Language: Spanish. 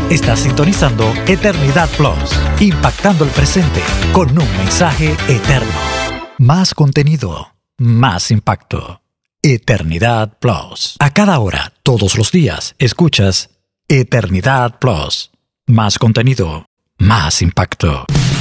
Estás sintonizando Eternidad Plus, impactando el presente con un mensaje eterno. Más contenido, más impacto. Eternidad Plus. A cada hora, todos los días, escuchas Eternidad Plus. Más contenido, más impacto.